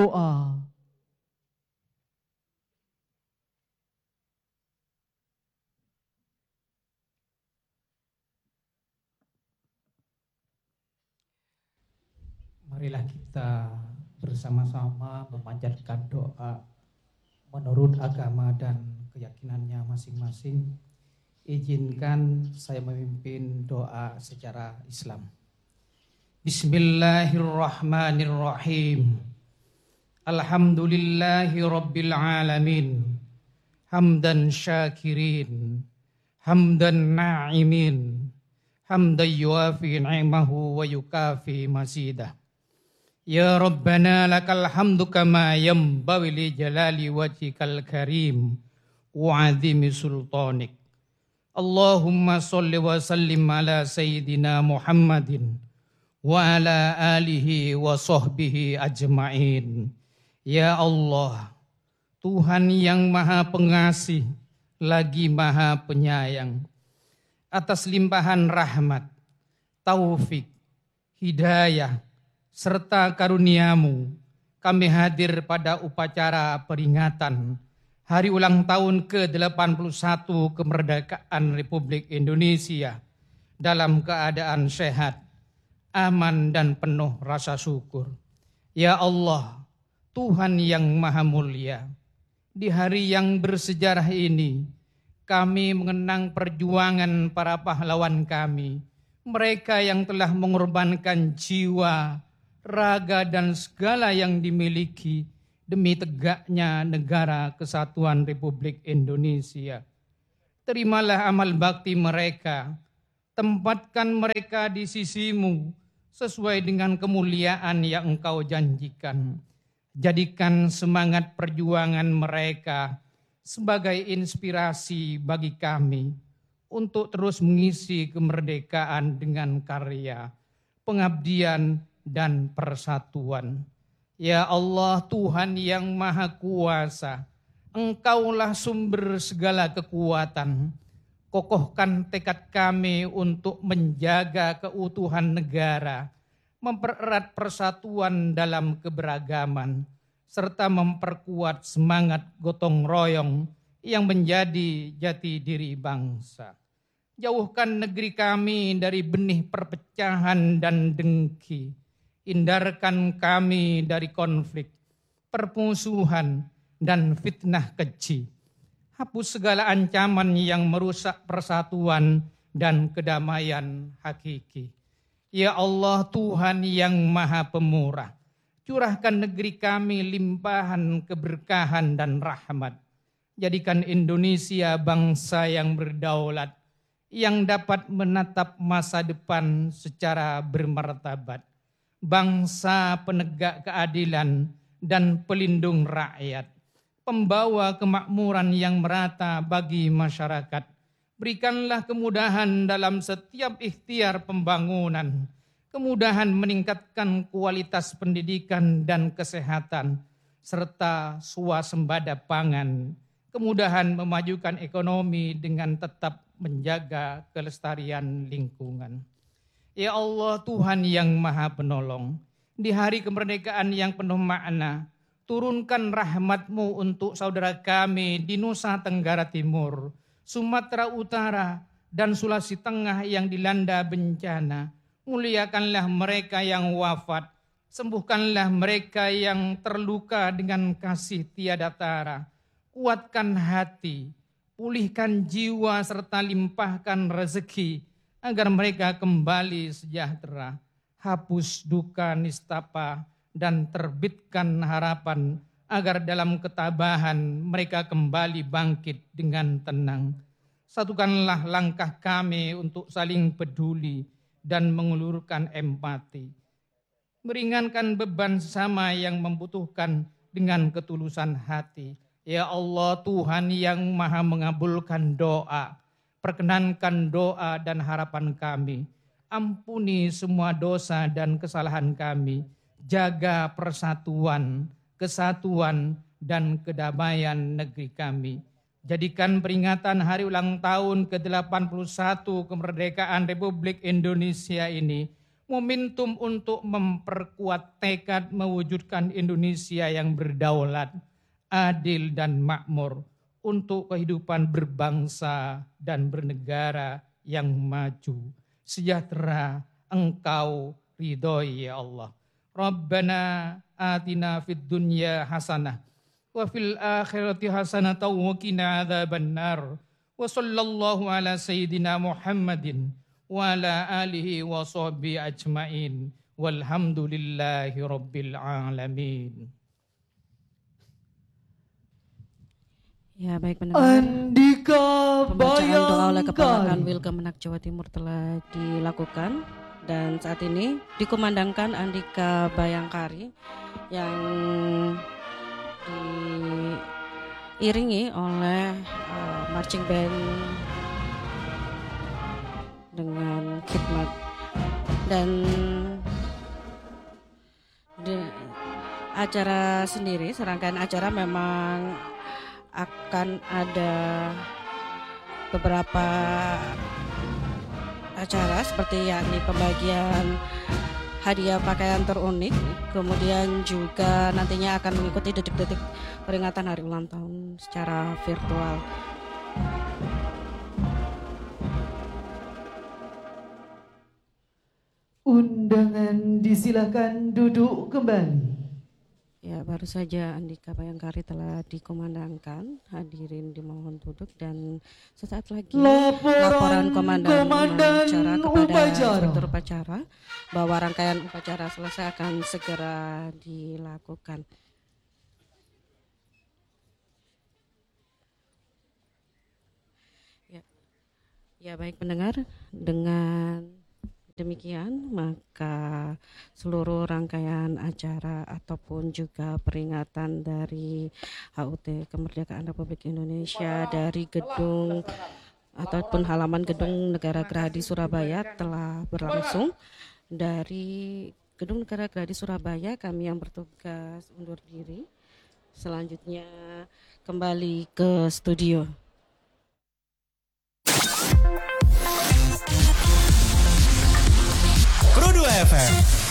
berdoa. Marilah kita bersama-sama memanjatkan doa menurut agama dan keyakinannya masing-masing. Izinkan saya memimpin doa secara Islam. Bismillahirrahmanirrahim. Alhamdulillahi rabbil alamin. Hamdan syakirin. Hamdan na'imin. Hamdan yuafi ni'mahu wa yukafi mazidah. Ya Rabbana lakal hamdu kama yanbaghi li jalali wajhikal karim wa 'azimi sultanik. Allahumma shalli wa sallim ala sayyidina Muhammadin wa ala alihi wa sahbihi ajma'in. Ya Allah, Tuhan yang Maha Pengasih lagi Maha Penyayang, atas limpahan rahmat, taufik, hidayah, serta karuniamu, kami hadir pada upacara peringatan Hari Ulang Tahun ke-81 Kemerdekaan Republik Indonesia dalam keadaan sehat, aman dan penuh rasa syukur. Ya Allah, Tuhan yang Maha Mulia, di hari yang bersejarah ini, kami mengenang perjuangan para pahlawan kami, mereka yang telah mengorbankan jiwa, raga dan segala yang dimiliki demi tegaknya negara kesatuan Republik Indonesia. Terimalah amal bakti mereka, tempatkan mereka di sisimu sesuai dengan kemuliaan yang Engkau janjikan. Jadikan semangat perjuangan mereka sebagai inspirasi bagi kami untuk terus mengisi kemerdekaan dengan karya, pengabdian, dan persatuan. Ya Allah, Tuhan yang Maha Kuasa, Engkaulah sumber segala kekuatan. Kokohkan tekad kami untuk menjaga keutuhan negara, mempererat persatuan dalam keberagaman, serta memperkuat semangat gotong royong yang menjadi jati diri bangsa. Jauhkan negeri kami dari benih perpecahan dan dengki. Hindarkan kami dari konflik, permusuhan, dan fitnah keji. Hapus segala ancaman yang merusak persatuan dan kedamaian hakiki. Ya Allah, Tuhan yang Maha Pemurah, curahkan negeri kami limpahan keberkahan dan rahmat. Jadikan Indonesia bangsa yang berdaulat, yang dapat menatap masa depan secara bermartabat. Bangsa penegak keadilan dan pelindung rakyat, pembawa kemakmuran yang merata bagi masyarakat. Berikanlah kemudahan dalam setiap ikhtiar pembangunan, kemudahan meningkatkan kualitas pendidikan dan kesehatan, serta swasembada pangan, kemudahan memajukan ekonomi dengan tetap menjaga kelestarian lingkungan. Ya Allah, Tuhan yang Maha Penolong, di hari kemerdekaan yang penuh makna, turunkan rahmat-Mu untuk saudara kami di Nusa Tenggara Timur, Sumatera Utara, dan Sulawesi Tengah yang dilanda bencana. Muliakanlah mereka yang wafat, sembuhkanlah mereka yang terluka dengan kasih tiada tara. Kuatkan hati, pulihkan jiwa serta limpahkan rezeki, agar mereka kembali sejahtera, hapus duka nistapa, dan terbitkan harapan agar dalam ketabahan mereka kembali bangkit dengan tenang. Satukanlah langkah kami untuk saling peduli dan mengulurkan empati. Meringankan beban sesama yang membutuhkan dengan ketulusan hati. Ya Allah, Tuhan yang Maha mengabulkan doa, perkenankan doa dan harapan kami. Ampuni semua dosa dan kesalahan kami. Jaga persatuan, kesatuan, dan kedamaian negeri kami. Jadikan peringatan Hari Ulang Tahun ke-81 Kemerdekaan Republik Indonesia ini momentum untuk memperkuat tekad mewujudkan Indonesia yang berdaulat, adil dan makmur untuk kehidupan berbangsa dan bernegara yang maju, sejahtera. Engkau ridhoi ya Allah. Rabbana atina fid dunya hasanah wa fil akhirati hasanah wa qina adzabannar. Wa sallallahu ala sayyidina Muhammadin wa ala alihi wa sahbihi ajmain. Walhamdulillahi rabbil alamin. Ya, baik pendengar. Andika Pembacaan doa oleh Kepala Bayangkari. Kanwil Kemenak Jawa Timur telah dilakukan dan saat ini dikumandangkan Andika Bayangkari yang diiringi oleh marching band dengan khidmat dan acara sendiri, serangkaian acara memang akan ada beberapa acara seperti yakni pembagian hadiah pakaian terunik, kemudian juga nantinya akan mengikuti detik-detik peringatan hari ulang tahun secara virtual. Undangan disilakan duduk kembali. Ya, baru saja Andika Bayangkari telah dikumandangkan. Hadirin dimohon duduk dan sesaat lagi laporan komandan upacara kepada instruktur upacara bahwa rangkaian upacara selesai akan segera dilakukan. Ya, baik pendengar, dengan demikian maka seluruh rangkaian acara ataupun juga peringatan dari HUT Kemerdekaan Republik Indonesia dari gedung ataupun halaman gedung Negara Gerahadi Surabaya telah berlangsung. Dari gedung Negara Gerahadi Surabaya kami yang bertugas undur diri. Selanjutnya kembali ke studio. Pro 2 FM